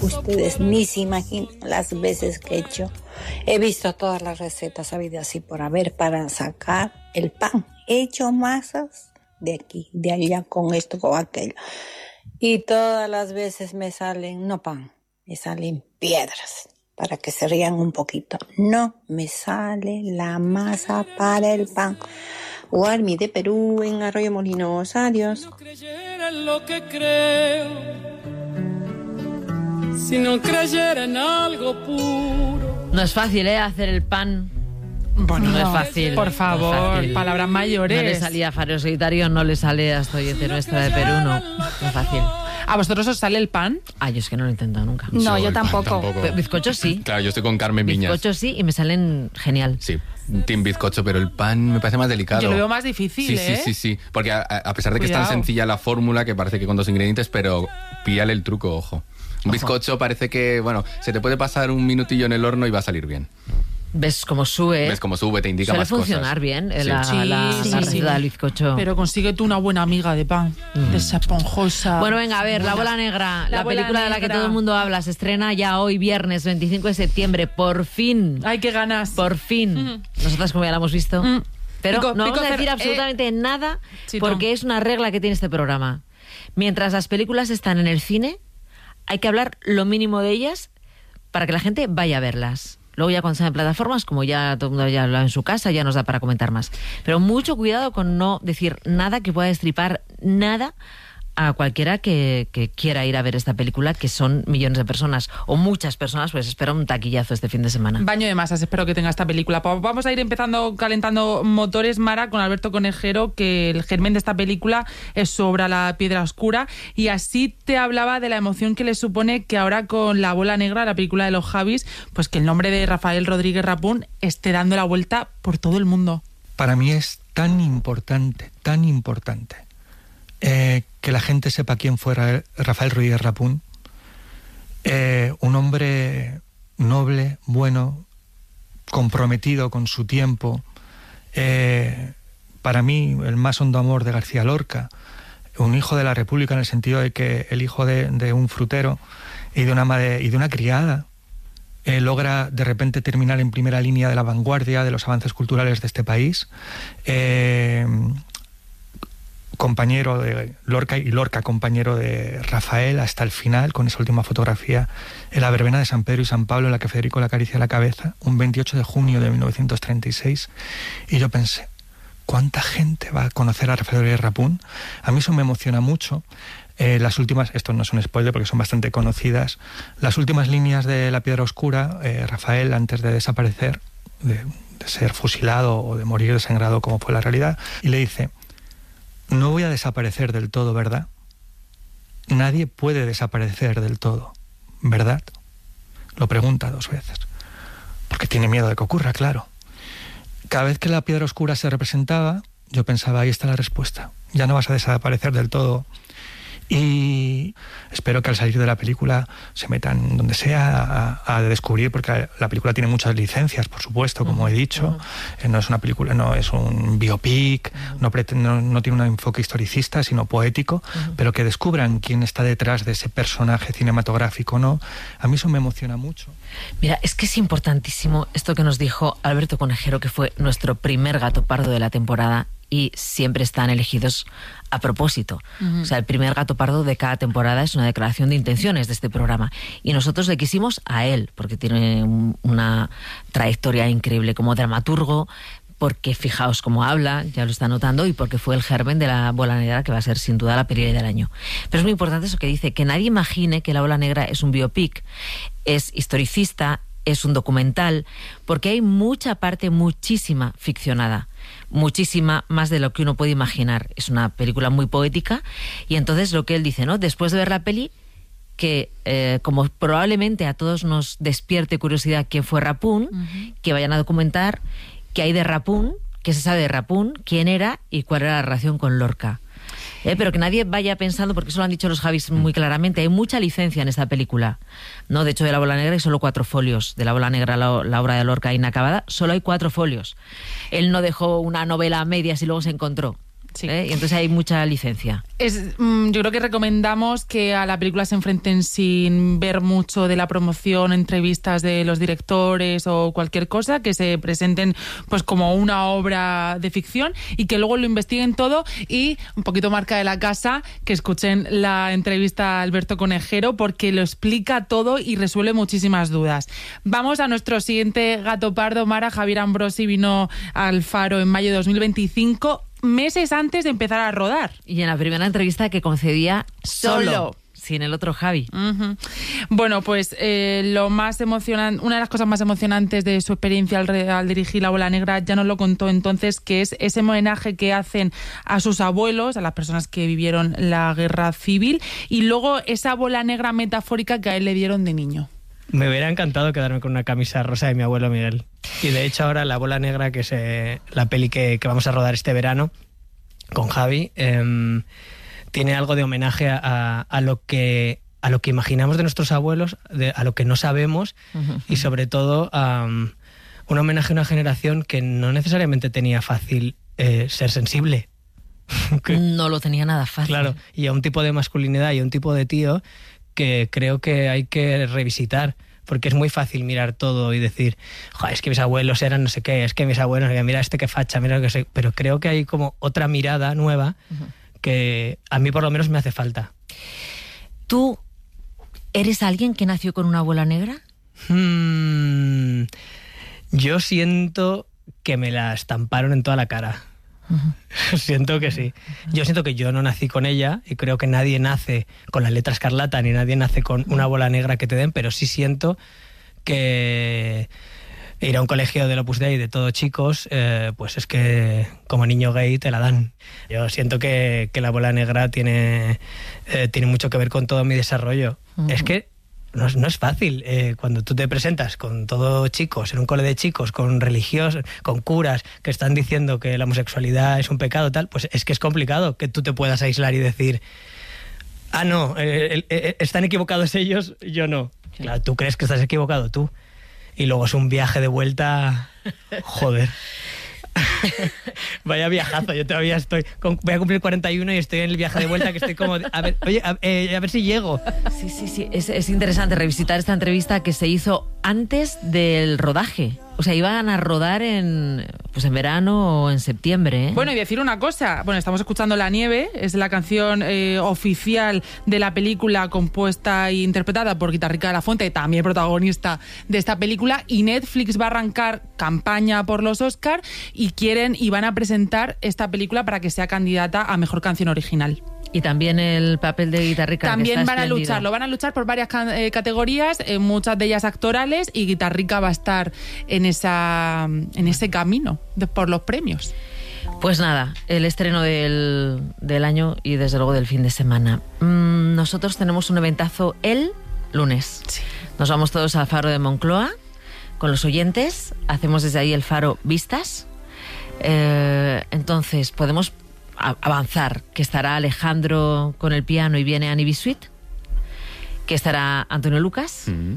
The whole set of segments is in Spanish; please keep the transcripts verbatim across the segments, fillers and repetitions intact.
Ustedes ni se imaginan las veces que he hecho. He visto todas las recetas habidas así por haber para sacar el pan. He hecho masas de aquí, de allá, con esto, con aquello. Y todas las veces me salen, no pan, me salen piedras. Para que se rían un poquito. No me sale la masa para el pan. Guarmi de Perú, en Arroyo Molinos. Adiós. Si no creyera en lo que creo, si no creyera en algo puro. No es fácil, ¿eh? Hacer el pan. Bueno, no, no es fácil. Por favor, no fácil. Palabras mayores. No le salía a Fareo Solitario, no le sale a Estoyete Nuestra de Perú, no. No es fácil. ¿A vosotros os sale el pan? Ah, yo es que no lo he intentado nunca. No, yo, yo tampoco. tampoco. Bizcocho sí. Claro, yo estoy con Carmen Viñas. Bizcocho sí, y me salen genial. Sí, team bizcocho, pero el pan me parece más delicado. Yo lo veo más difícil, sí, ¿eh? Sí, sí, sí. Porque a, a pesar de que Cuidado. es tan sencilla la fórmula, que parece que con dos ingredientes, pero píllale el truco, ojo. Un bizcocho parece que, bueno, se te puede pasar un minutillo en el horno y va a salir bien. ¿Ves cómo sube? ¿Ves cómo sube? Te indica Suele más cosas. funcionar bien Sí. la, Sí, la, sí, la sí. receta del bizcocho. Pero consigue tú una buena amiga de pan, Mm. de esa esponjosa. Bueno, venga, a ver, buena. La Bola Negra, La la, Bola película de la que Negra. todo el mundo habla, se estrena ya hoy, viernes veinticinco de septiembre, por fin. Ay, qué ganas. Por fin. Mm. Nosotras como ya la hemos visto. Mm. Pero Pico- no pico vamos a decir cer- absolutamente nada Sí, porque Tom. es una regla que tiene este programa. Mientras las películas están en el cine, hay que hablar lo mínimo de ellas para que la gente vaya a verlas. Luego ya cuando están en plataformas, como ya todo el mundo ya ha hablado en su casa, ya nos da para comentar más. Pero mucho cuidado con no decir nada que pueda destripar nada a cualquiera que, que quiera ir a ver esta película, que son millones de personas, o muchas personas, pues espera un taquillazo este fin de semana. Baño de masas, espero que tenga esta película. Pa- Vamos a ir empezando calentando motores, Mara, con Alberto Conejero, que el germen de esta película es su obra La Piedra Oscura, y así te hablaba de la emoción que le supone que ahora con La Bola Negra, la película de los Javis, pues que el nombre de Rafael Rodríguez Rapún esté dando la vuelta por todo el mundo. Para mí es tan importante, tan importante, eh, que la gente sepa quién fue Ra- Rafael Rodríguez Rapún. Eh, un hombre noble, bueno, comprometido con su tiempo. Eh, para mí, el más hondo amor de García Lorca. Un hijo de la República en el sentido de que el hijo de, de un frutero y de una, madre, y de una criada eh, logra de repente terminar en primera línea de la vanguardia de los avances culturales de este país. Eh, compañero de Lorca y Lorca compañero de Rafael hasta el final, con esa última fotografía en la verbena de San Pedro y San Pablo en la que Federico le acaricia la cabeza, un veintiocho de junio de mil novecientos treinta y seis, y yo pensé, ¿cuánta gente va a conocer a Rafael Rodríguez Rapún? A mí eso me emociona mucho. Eh, las últimas, esto no es un spoiler porque son bastante conocidas, las últimas líneas de La Piedra Oscura, eh, Rafael, antes de desaparecer, de, de ser fusilado o de morir desangrado como fue la realidad, y le dice: no voy a desaparecer del todo, ¿verdad? Nadie puede desaparecer del todo, ¿verdad? Lo pregunta dos veces, porque tiene miedo de que ocurra, claro. Cada vez que La Piedra Oscura se representaba, yo pensaba, ahí está la respuesta, ya no vas a desaparecer del todo. Y espero que al salir de la película se metan donde sea a, a descubrir, porque la película tiene muchas licencias, por supuesto, como he dicho. Uh-huh. No es una película, no es un biopic, uh-huh. no, pretende, no, no tiene un enfoque historicista, sino poético, uh-huh. pero que descubran quién está detrás de ese personaje cinematográfico, ¿no? A mí eso me emociona mucho. Mira, es que es importantísimo esto que nos dijo Alberto Conejero, que fue nuestro primer gato pardo de la temporada, y siempre están elegidos a propósito. Uh-huh. O sea, el primer gato pardo de cada temporada es una declaración de intenciones de este programa. Y nosotros le quisimos a él, porque tiene un, una trayectoria increíble como dramaturgo, porque fijaos cómo habla, ya lo está notando, y porque fue el germen de La Bola Negra, que va a ser sin duda la peli del año. Pero es muy importante eso que dice, que nadie imagine que La Bola Negra es un biopic, es historicista, es un documental, porque hay mucha parte, muchísima ficcionada, muchísima más de lo que uno puede imaginar. Es una película muy poética, y entonces lo que él dice, ¿no? Después de ver la peli, que eh, como probablemente a todos nos despierte curiosidad quién fue Rapún, uh-huh. que vayan a documentar qué hay de Rapún, qué se sabe de Rapún, quién era y cuál era la relación con Lorca. Eh, pero que nadie vaya pensando, porque eso lo han dicho los Javis muy claramente, hay mucha licencia en esta película, ¿no? De hecho, de La Bola Negra hay solo cuatro folios. De La Bola Negra, la, la obra de Lorca inacabada, solo hay cuatro folios. Él no dejó una novela a medias y luego se encontró. Sí. ¿eh? Y entonces hay mucha licencia. Es, yo creo que recomendamos que a la película se enfrenten sin ver mucho de la promoción, entrevistas de los directores o cualquier cosa, que se presenten pues como una obra de ficción y que luego lo investiguen todo y, un poquito marca de la casa, que escuchen la entrevista a Alberto Conejero porque lo explica todo y resuelve muchísimas dudas. Vamos a nuestro siguiente gato pardo. Mara, Javier Ambrosi vino al Faro en mayo de dos mil veinticinco, meses antes de empezar a rodar. Y en la primera entrevista que concedía solo, Solo. sin el otro Javi. Uh-huh. Bueno, pues eh, lo más emocionante, una de las cosas más emocionantes de su experiencia al, re, al dirigir La Bola Negra, ya nos lo contó entonces, que es ese homenaje que hacen a sus abuelos, a las personas que vivieron la guerra civil, y luego esa bola negra metafórica que a él le dieron de niño. Me hubiera encantado quedarme con una camisa rosa de mi abuelo Miguel. Y de hecho ahora La Bola Negra, que es eh, la peli que, que vamos a rodar este verano con Javi, eh, tiene algo de homenaje a, a, a lo que a lo que imaginamos de nuestros abuelos, de, a lo que no sabemos, uh-huh. y sobre todo a um, un homenaje a una generación que no necesariamente tenía fácil eh, ser sensible. que, no lo tenía nada fácil. Claro, y a un tipo de masculinidad y a un tipo de tío que creo que hay que revisitar, porque es muy fácil mirar todo y decir, joder, es que mis abuelos eran no sé qué, es que mis abuelos, mira este que facha, mira lo que sé, pero creo que hay como otra mirada nueva uh-huh. que a mí por lo menos me hace falta. ¿Tú eres alguien que nació con una bola negra? Hmm, yo siento que me la estamparon en toda la cara. Uh-huh. Siento que sí. Yo siento que yo no nací con ella y creo que nadie nace con la letra escarlata ni nadie nace con una bola negra que te den, pero sí siento que ir a un colegio del Opus Dei de todos chicos, eh, pues es que como niño gay te la dan. Yo siento que, que la bola negra tiene, eh, tiene mucho que ver con todo mi desarrollo. Uh-huh. Es que No es, no es fácil. Eh, cuando tú te presentas con todo chicos, en un cole de chicos, con religiosos, con curas que están diciendo que la homosexualidad es un pecado, tal, pues es que es complicado que tú te puedas aislar y decir, ah, no, eh, eh, están equivocados ellos, yo no. Sí. Claro, tú crees que estás equivocado tú. Y luego es un viaje de vuelta, joder. Vaya viajazo, yo todavía estoy con, voy a cumplir cuarenta y uno y estoy en el viaje de vuelta que estoy como, a ver, oye, a, eh, a ver si llego. Sí, sí, sí, es, es interesante revisitar esta entrevista que se hizo antes del rodaje. O sea, iban a rodar en, pues en verano o en septiembre, ¿eh? Bueno, y decir una cosa. Bueno, estamos escuchando La Nieve, es la canción eh, oficial de la película, compuesta e interpretada por Guitarrica de la Fuente, también protagonista de esta película. Y Netflix va a arrancar campaña por los Oscar y quieren y van a presentar esta película para que sea candidata a Mejor Canción Original. Y también el papel de Guitarrica. También que está van a espléndido. luchar, lo van a luchar por varias can- eh, categorías, eh, muchas de ellas actorales, y Guitarrica va a estar en esa en ese camino de, por los premios. Pues nada, el estreno del, del año y desde luego del fin de semana. Mm, nosotros tenemos un eventazo el lunes. Sí. Nos vamos todos al Faro de Moncloa con los oyentes, hacemos desde ahí el Faro Vistas. Eh, entonces podemos avanzar, que estará Alejandro con el piano y viene Annie Bisuit, que estará Antonio Lucas, mm.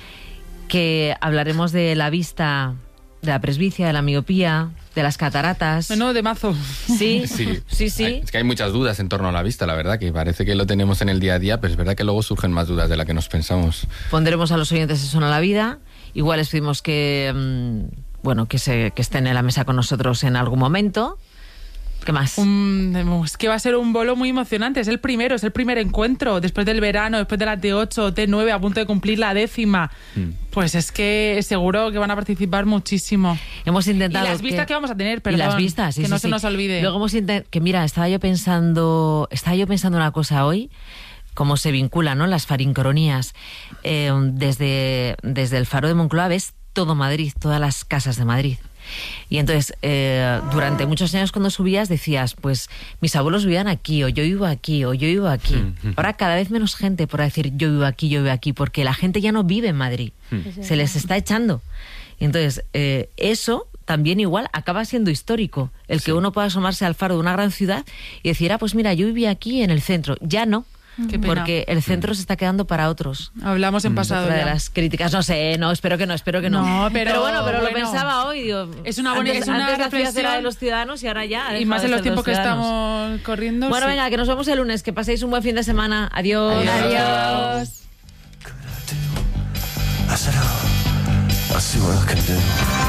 que hablaremos de la vista, de la presbicia, de la miopía, de las cataratas. Menudo de mazo. Sí, sí, sí, sí. Hay, es que hay muchas dudas en torno a la vista, la verdad, que parece que lo tenemos en el día a día, pero es verdad que luego surgen más dudas de las que nos pensamos. Pondremos a los oyentes Eso no la vida. Igual les pedimos que, mmm, bueno, que, se, que estén en la mesa con nosotros en algún momento. ¿Qué más? Um, es que va a ser un bolo muy emocionante. Es el primero, es el primer encuentro. Después del verano, después de la T ocho, T nueve, a punto de cumplir la décima. Mm. Pues es que seguro que van a participar muchísimo. Hemos intentado... Y las vistas que, que vamos a tener, perdón. Y las vistas, sí, que sí, no sí. se nos olvide. Luego hemos intentado... Que mira, estaba yo pensando... Estaba yo pensando una cosa hoy, cómo se vinculan, ¿no?, las farincronías. Eh, desde, desde el Faro de Moncloa ves todo Madrid, todas las casas de Madrid. Y entonces, eh, durante muchos años cuando subías decías, pues mis abuelos vivían aquí, o yo vivo aquí, o yo vivo aquí. Mm-hmm. Ahora cada vez menos gente por decir yo vivo aquí, yo vivo aquí, porque la gente ya no vive en Madrid, mm. se les está echando. Y entonces, eh, eso también igual acaba siendo histórico, el sí. que uno pueda asomarse al faro de una gran ciudad y decir, ah, pues mira, yo vivía aquí en el centro. Ya no, Qué pena. Porque el centro se está quedando para otros. Hablamos en pasado Otra de ya. las críticas, no sé, no, espero que no, espero que no. No, pero- bueno, pero bueno. lo pensaba hoy. Digo, Es una bonita- antes, es una antes la ciudad reflexión. era de los ciudadanos y ahora ya. ha Y dejado más de en los ser de tiempos que ciudadanos. estamos corriendo. Bueno, sí. venga, que nos vemos el lunes, que paséis un buen fin de semana. Adiós. Adiós. I said, oh, I'll see what I can do.